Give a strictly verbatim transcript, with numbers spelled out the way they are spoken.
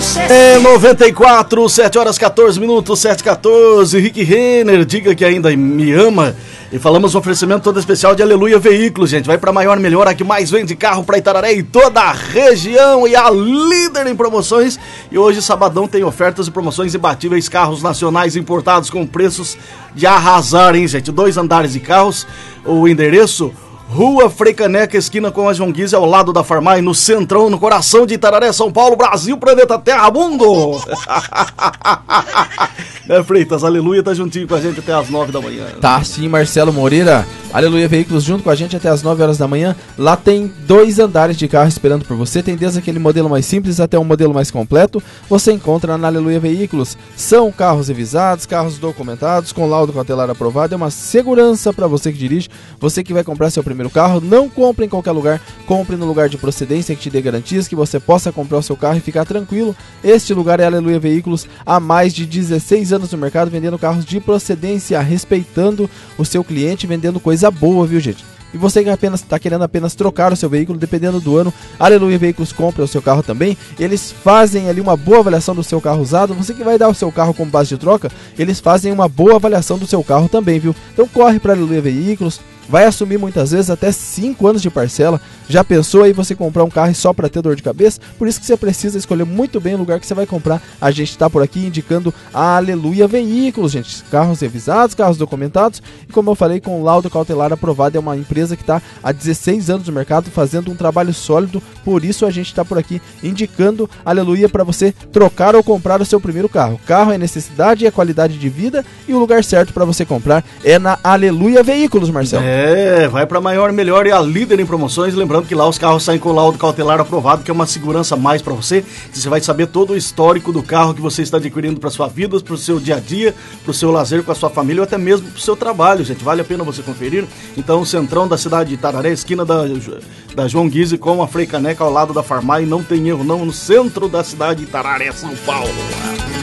É noventa e quatro, sete horas quatorze minutos, sete e quatorze. Rick Renner, diga que ainda me ama. E falamos um oferecimento todo especial de Aleluia Veículos, gente. Vai pra maior, melhor, a que mais vende carro pra Itararé e toda a região. E a líder em promoções. E hoje, sabadão, tem ofertas e promoções imbatíveis. Carros nacionais importados com preços de arrasar, hein, gente? Dois andares de carros. O endereço... Rua Frei Caneca, esquina com a João Guise, ao lado da Farmai, no centrão, no coração de Itararé, São Paulo, Brasil, planeta Terra, mundo! É, Freitas, Aleluia tá juntinho com a gente até as nove da manhã. Tá sim, Marcelo Moreira. Aleluia Veículos junto com a gente até as nove horas da manhã. Lá tem dois andares de carro esperando por você. Tem desde aquele modelo mais simples até um modelo mais completo. Você encontra na Aleluia Veículos. São carros revisados, carros documentados, com laudo cautelar aprovado. É uma segurança para você que dirige. Você que vai comprar seu primeiro carro, não compre em qualquer lugar. Compre no lugar de procedência que te dê garantias, que você possa comprar o seu carro e ficar tranquilo. Este lugar é Aleluia Veículos. Há mais de dezesseis anos no mercado, vendendo carros de procedência, respeitando o seu cliente, vendendo coisa boa, viu, gente? E você que apenas está querendo apenas trocar o seu veículo, dependendo do ano, Aleluia Veículos compra o seu carro também. Eles fazem ali uma boa avaliação do seu carro usado. Você que vai dar o seu carro como base de troca, eles fazem uma boa avaliação do seu carro também, viu? Então corre para Aleluia Veículos. Vai assumir muitas vezes até cinco anos de parcela. Já pensou aí você comprar um carro só para ter dor de cabeça? Por isso que você precisa escolher muito bem o lugar que você vai comprar. A gente está por aqui indicando a Aleluia Veículos, gente. Carros revisados, carros documentados e, como eu falei, com laudo cautelar aprovado. É uma empresa que está há dezesseis anos no mercado fazendo um trabalho sólido. Por isso a gente está por aqui indicando a Aleluia para você trocar ou comprar o seu primeiro carro. Carro é necessidade, é qualidade de vida e o lugar certo para você comprar é na Aleluia Veículos, Marcelo. É, vai pra maior, melhor e a líder em promoções. Lembrando que lá os carros saem com laudo cautelar aprovado, que é uma segurança a mais pra você. Você vai saber todo o histórico do carro que você está adquirindo pra sua vida, pro seu dia a dia, pro seu lazer com a sua família ou até mesmo pro seu trabalho, gente. Vale a pena você conferir. Então, o centrão da cidade de Itararé, esquina da, da João Guise com a Frei Caneca, ao lado da Farmai, não tem erro não, no centro da cidade de Itararé, São Paulo.